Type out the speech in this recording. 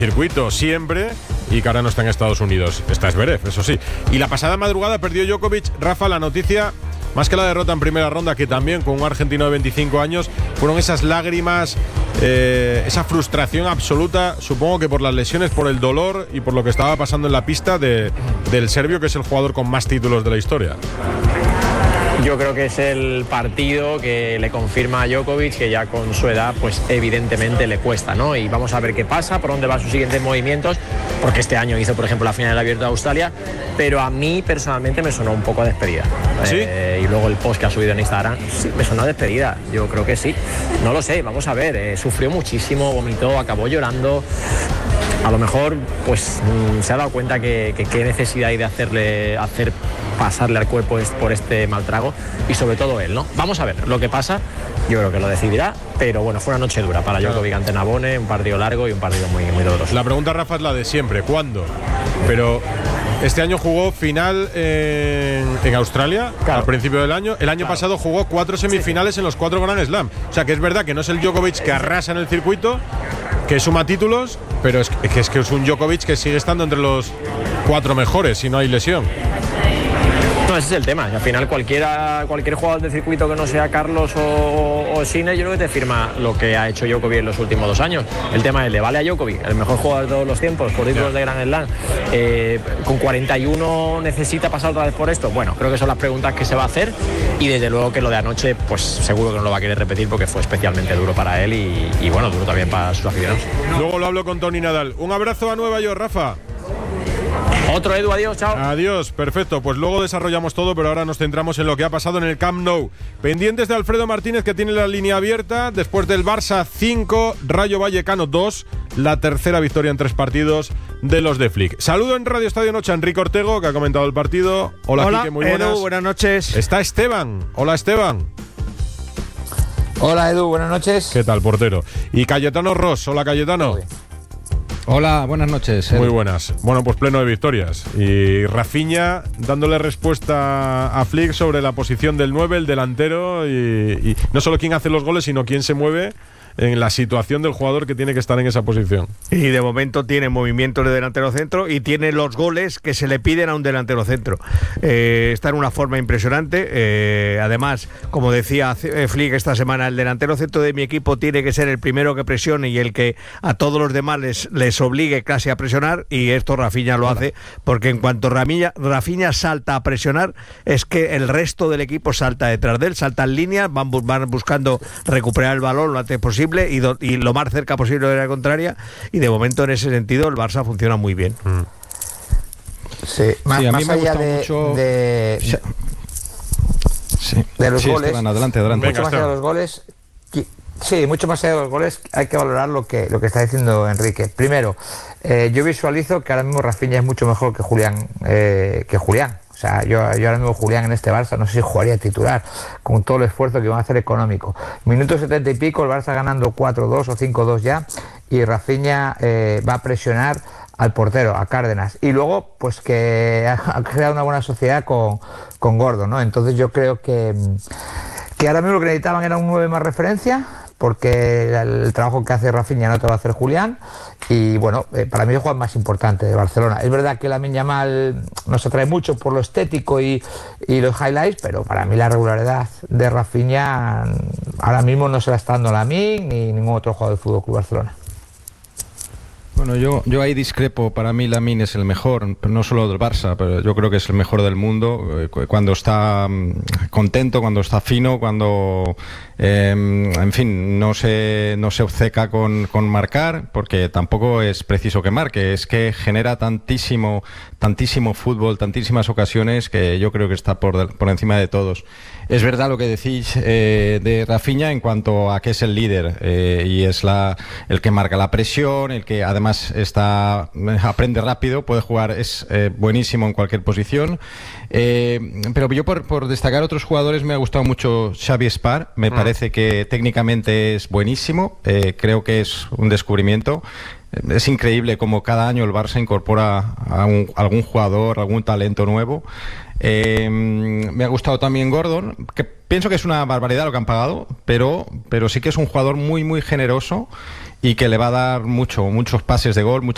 circuito siempre y que ahora no está en Estados Unidos. Está Zverev, eso sí. Y la pasada madrugada perdió Djokovic. Rafa, la noticia, más que la derrota en primera ronda, que también con un argentino de 25 años, fueron esas lágrimas, esa frustración absoluta, supongo que por las lesiones, por el dolor y por lo que estaba pasando en la pista del serbio, que es el jugador con más títulos de la historia. Yo creo que es el partido que le confirma a Djokovic que ya con su edad, pues evidentemente le cuesta, ¿no? Y vamos a ver qué pasa, por dónde van sus siguientes movimientos, porque este año hizo, por ejemplo, la final del Abierto de Australia, pero a mí personalmente me sonó un poco a despedida. ¿Sí? Y luego el post que ha subido en Instagram, sí, me sonó a despedida. Yo creo que sí. No lo sé, vamos a ver. Sufrió muchísimo, vomitó, acabó llorando. A lo mejor, pues se ha dado cuenta que qué necesidad hay de hacer pasarle al cuerpo por este mal trago, y sobre todo él, ¿no? Vamos a ver lo que pasa, yo creo que lo decidirá, pero bueno, fue una noche dura para Djokovic ante Nabone, un partido largo y un partido muy, muy doloroso. La pregunta, Rafa, es la de siempre, ¿cuándo? Pero este año jugó final en Australia, claro, al principio del año. El año pasado jugó 4 semifinales en los 4 Grand Slam. O sea, que es verdad que no es el Djokovic que arrasa en el circuito, que suma títulos, pero es un Djokovic que sigue estando entre los 4 mejores si no hay lesión. No, ese es el tema. Y al final cualquier jugador de circuito que no sea Carlos o Sinner, yo creo que te firma lo que ha hecho Djokovic en los últimos 2 años. El tema es, ¿le vale a Djokovic, el mejor jugador de todos los tiempos, por títulos de Grand Slam? ¿Con 41 necesita pasar otra vez por esto? Bueno, creo que son las preguntas que se va a hacer, y desde luego que lo de anoche, pues seguro que no lo va a querer repetir porque fue especialmente duro para él y bueno, duro también para sus aficionados. Luego lo hablo con Tony Nadal. Un abrazo a Nueva York, Rafa. Otro, Edu, adiós, chao. Adiós, perfecto, pues luego desarrollamos todo, pero ahora nos centramos en lo que ha pasado en el Camp Nou. Pendientes de Alfredo Martínez, que tiene la línea abierta, después del Barça 5, Rayo Vallecano 2, la tercera victoria en 3 partidos de los de Flick. Saludo en Radio Estadio Noche a Enrique Ortego, que ha comentado el partido. Hola, Quique, muy buenas. Edu, buenas noches. Está Esteban. Hola, Esteban. Hola, Edu, buenas noches. ¿Qué tal, portero? Y Cayetano Ross. Hola, Cayetano. Hola, buenas noches. Muy buenas. Bueno, pues pleno de victorias. Y Rafinha dándole respuesta a Flick sobre la posición del 9, el delantero, y no solo quién hace los goles, sino quién se mueve en la situación del jugador que tiene que estar en esa posición. Y de momento tiene movimientos de delantero centro y tiene los goles que se le piden a un delantero centro. Está en una forma impresionante. Además, como decía Flick esta semana, el delantero centro de mi equipo tiene que ser el primero que presione y el que a todos los demás les obligue casi a presionar, y esto Rafinha lo hace, porque en cuanto Rafinha salta a presionar, es que el resto del equipo salta detrás de él, salta en línea, van buscando recuperar el balón lo antes posible y lo más cerca posible de la contraria, y de momento en ese sentido el Barça funciona muy bien. Sí, más allá de los goles, Esteban, adelante. Mucho más allá de los goles, sí, mucho más allá de los goles, hay que valorar lo que está diciendo Enrique. Primero, yo visualizo que ahora mismo Rafinha es mucho mejor que Julián. O sea, yo ahora mismo Julián en este Barça no sé si jugaría titular, con todo el esfuerzo que van a hacer económico. Minuto 70 y pico, el Barça ganando 4-2 o 5-2 ya, y Rafinha va a presionar al portero, a Cárdenas. Y luego, pues que ha creado una buena sociedad con Gordon, ¿no? Entonces yo creo que ahora mismo lo que necesitaban era un 9 más referencia, porque el trabajo que hace Rafinha no te va a hacer Julián, y bueno, para mí el jugador más importante de Barcelona. Es verdad que Lamine Yamal nos atrae mucho por lo estético y los highlights, pero para mí la regularidad de Rafinha ahora mismo no se la está dando Lamine ni ningún otro jugador del Fútbol Club Barcelona. Bueno, yo ahí discrepo. Para mí Lamine es el mejor, pero no solo del Barça, pero yo creo que es el mejor del mundo cuando está contento, cuando está fino, cuando en fin, no se obceca con marcar, porque tampoco es preciso que marque, es que genera tantísimo fútbol, tantísimas ocasiones, que yo creo que está por encima de todos. Es verdad lo que decís de Rafinha en cuanto a que es el líder y es el que marca la presión, el que además aprende rápido, puede jugar, es buenísimo en cualquier posición. Pero yo por destacar otros jugadores, me ha gustado mucho Xavi Espar. Me parece que técnicamente es buenísimo. Creo que es un descubrimiento. Es increíble cómo cada año el Barça incorpora a algún jugador, algún talento nuevo. Me ha gustado también Gordon, que pienso que es una barbaridad lo que han pagado, pero sí que es un jugador muy, muy generoso y que le va a dar muchos pases de gol,